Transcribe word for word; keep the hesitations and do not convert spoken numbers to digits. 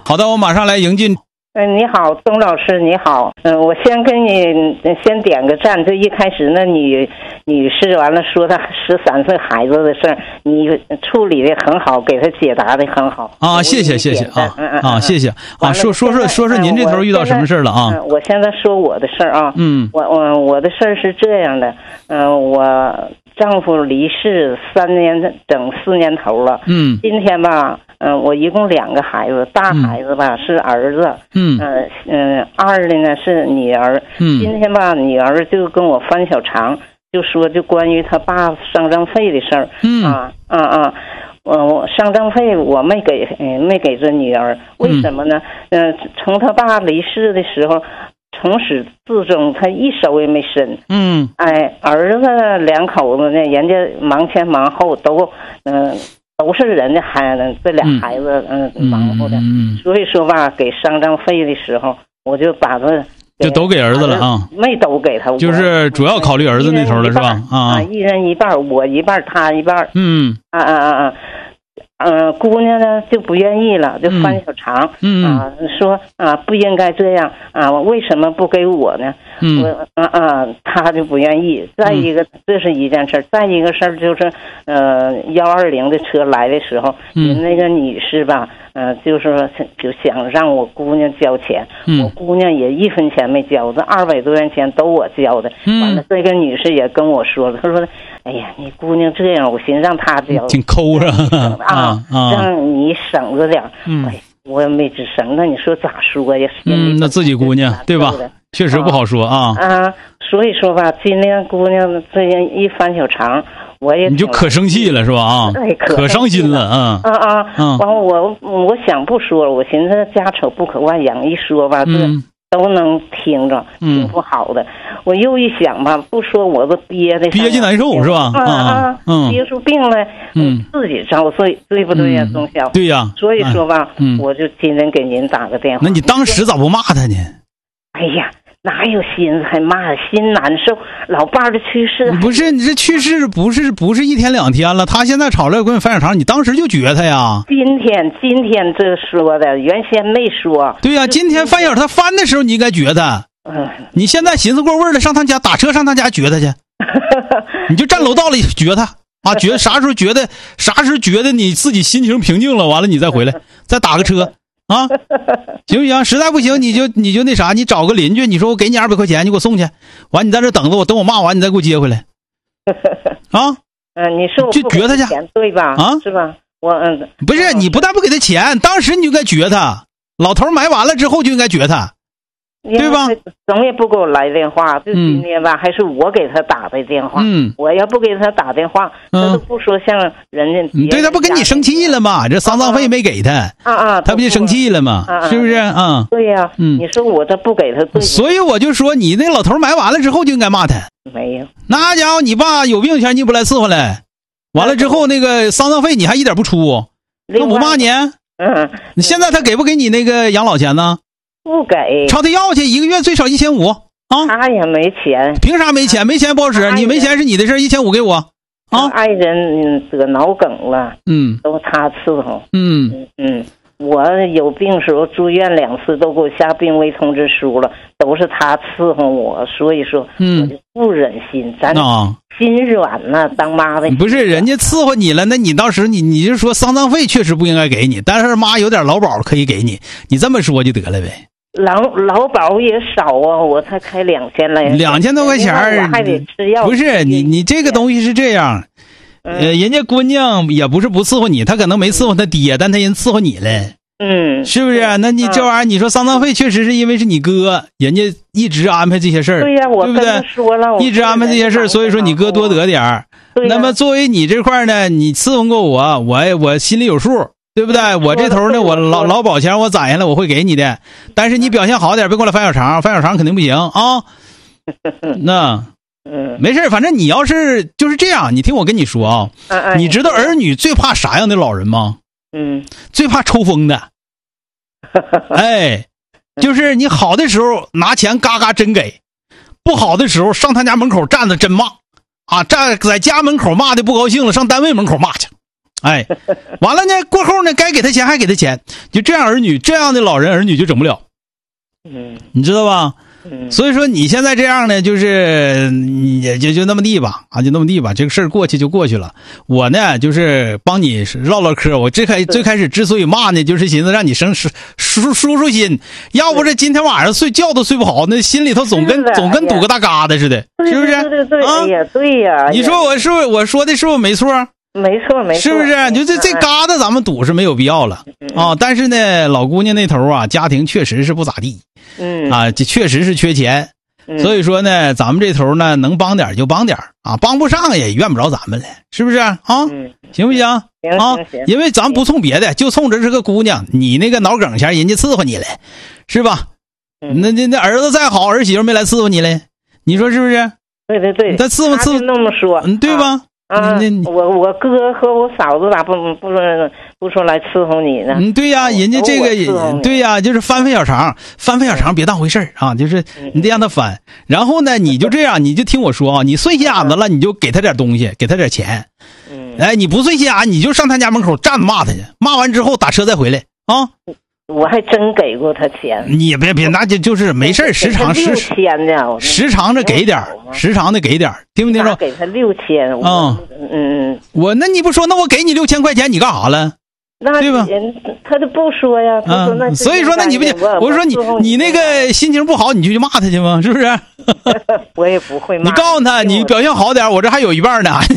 好的，我马上来迎进。 嗯、呃，你好，钟老师，你好。嗯、呃，我先跟你先点个赞。这一开始那女女士完了说她十三岁孩子的事儿，你处理的很好，给她解答的很好啊，谢谢谢谢啊啊，谢谢啊。说说说说说您这头遇到什么事了啊？ 嗯、我现在说我的事儿啊。 嗯， 我我我的事儿是这样的，嗯、呃，我丈夫离世三年整四年头了。 嗯， 今天吧。嗯、呃，我一共两个孩子，大孩子吧、嗯、是儿子， 嗯， 呃嗯、呃，二的呢是女儿。 嗯， 今天吧，女儿就跟我翻小肠，就说就关于他爸丧葬费的事儿。 嗯啊啊啊，我、呃、我丧葬费我没给，嗯，没给这女儿，为什么呢？嗯、呃，从他爸离世的时候，从始至终他一手也没伸。 嗯， 哎，儿子两口子呢，人家忙前忙后都，嗯、呃。都是人家孩子，这俩孩子嗯忙活的、 嗯， 所以说吧，给丧葬费的时候，我就把这就都给儿子了啊， 没都给他， 就是主要考虑儿子那头的是吧？ 啊，一人一半，我一半，他一半。 嗯， 啊啊啊啊，嗯、呃，姑娘呢就不愿意了，就翻小肠， 嗯啊，说啊不应该这样啊，为什么不给我呢？ 嗯， 我啊啊，他就不愿意。再一个，嗯、这是一件事儿，再一个事儿就是，呃，幺二零的车来的时候，嗯，那个女士吧，呃，就是说就想让我姑娘交钱， 嗯， 我姑娘也一分钱没交，这二百多元钱都我交的。 嗯， 完了，这个女士也跟我说了，她说，哎呀，你姑娘这样，我寻思让她交， 挺抠着啊啊，让你省着点。 嗯， 哎，我也没吱声，那你说咋说呀？ 嗯，那自己姑娘对吧？确实不好说啊。 啊，所以说吧，今天姑娘这样一翻小肠，我也你就可生气了是吧？啊， 哎， 可伤心了啊。 啊啊，完、嗯、我我想不说了，我寻思家丑不可外扬，一说吧，这、嗯、都能听着，挺不好的。嗯、我又一想吧，不说我都憋的憋气难受是吧？ 啊啊， 嗯， 憋出病来，嗯，自己遭罪，对不对呀，钟晓？ 对呀。 所以说吧，嗯，我就今天给您打个电话。 那你当时咋不骂他呢？ 哎呀，哪有心思还骂，心难受。老伴儿的去世， 不是你这去世不是不是一天两天了，他现在吵来跟你翻小肠，你当时就觉他呀？ 今天今天这说的，原先没说。 对呀、啊，今天翻小他翻的时候你应该觉他。 嗯， 你现在寻思过味儿了，上他家打车上他家觉他去，你就站楼道里觉他啊，觉得啥时候觉得啥时候觉得你自己心情平静了，完了你再回来，再打个车。啊，行不行？实在不行，你就你就那啥，你找个邻居，你说我给你二百块钱，你给我送去，完你在这等着我，等我骂完你再给我接回来。啊， 嗯、呃，你说我就撅他去， 对吧？ 啊， 是吧？我嗯， 不是，你不但不给他钱，当时你就该撅他，老头埋完了之后就应该撅他。对吧？ 总也不给我来电话，就今天吧，嗯、还是我给他打的电话。嗯，我要不给他打电话，他都不说像人家。 你对他不跟你生气了吗？这丧葬费没给他， 啊啊， 他不就生气了吗？ 啊、 是不是啊？ 对呀、啊，嗯，你说我这不给他对， 所以我就说你那老头埋完了之后就应该骂他。 没有， 那家伙你爸有病前你不来伺候来，完了之后那个丧葬费你还一点不出，那不骂你？ 嗯， 你现在他给不给你那个养老钱呢？ 不给， 朝他要去，一个月最少一千五啊！ 他也没钱， 凭啥没钱？没钱不好使，你没钱是你的事，一千五给我啊！ 爱人得脑梗了， 嗯， 都他伺候， 嗯嗯，我有病时候住院两次，都给我下病危通知书了，都是他伺候我，所以说，嗯，我就不忍心，咱心软呐、啊，当妈的不是人家伺候你了，那你当时你你就说丧葬费确实不应该给你，但是妈有点劳保可以给你，你这么说就得了呗。 劳劳保也少啊，我才开两千来， 两千多块钱我还得吃药。 不是你你这个东西是这样， 嗯、 呃，人家姑娘也不是不伺候你，她可能没伺候她爹，但她人伺候你了。 嗯， 是不是？那你这玩意儿，你说丧葬费确实是因为是你哥，人家一直安排这些事儿， 对呀、啊，我对不对？ 说了， 一直安排这些事儿，所以说你哥多得点儿。那么作为你这块呢，你伺候过我，我我心里有数，对不对？我这头呢，我劳劳保钱我攒下来，我会给你的。但是你表现好点，别过来翻小肠，翻小肠肯定不行啊。那。 嗯， 没事，反正你要是就是这样，你听我跟你说啊， 嗯嗯、 你知道儿女最怕啥样的老人吗？ 嗯， 最怕抽风的。哎，就是你好的时候拿钱嘎嘎真给，不好的时候上他家门口站着真骂啊，站在家门口骂的不高兴了，上单位门口骂去， 哎，完了呢，过后呢，该给他钱还给他钱，就这样儿女，这样的老人儿女就整不了。 嗯， 你知道吧？ 嗯， 所以说你现在这样呢，就是也就就那么地吧，啊，就那么地吧，这个事儿过去就过去了。我呢，就是帮你唠唠嗑。我最开最开始之所以骂呢，就是寻思让你生舒舒舒舒心，要不是今天晚上睡觉都睡不好，那心里头总跟总跟堵个大疙瘩似的，是不是？ 对对对， 啊， 哎呀，对呀。 你说我是不是我说的是不是没错？ 没错没错， 是不是？就这这疙瘩咱们堵是没有必要了啊。但是呢，老姑娘那头啊，家庭确实是不咋地， 嗯啊，这确实是缺钱。所以说呢，咱们这头呢能帮点就帮点啊，帮不上也怨不着咱们了，是不是啊？ 嗯、 行不行？ 行啊， 行行， 因为咱不冲别的，就冲着这个姑娘，你那个脑梗前人家伺候你了，是吧？ 嗯、 那那那儿子再好，儿媳妇没来伺候你嘞，你说是不是？ 对对对， 他伺候伺候那么说， 嗯，对吧？ 啊，我我哥和我嫂子咋不不说不说来伺候你呢？ 嗯，对呀、啊，人家这个对呀、啊，就是翻翻小肠，翻翻小肠别当回事儿啊，就是你得让他翻。然后呢，你就这样，你就听我说啊，你碎心眼子了，你就给他点东西，给他点钱。 嗯， 哎，你不碎心眼，你就上他家门口站着骂他去，骂完之后打车再回来啊。 我还真给过他钱， 你别别，那就就是没事时常时千呢， 时常的给点时常的给点听不听着？ 给他六千， 嗯嗯， 我那你不说，那我给你六千块钱，你干啥了？ 那对吧？ 他就不说呀，他说那、 嗯、所以说那你不行，我说你你那个心情不好，你就去骂他去吗？是不是？ 我也不会骂。 你告诉他，你表现好点，我这还有一半呢。